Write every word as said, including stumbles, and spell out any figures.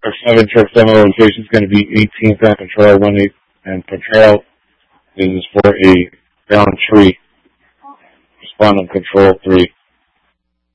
Our seven truck demo location is going to be eighteenth on Control one eight, and Control is for a downed tree. Respond on Control three.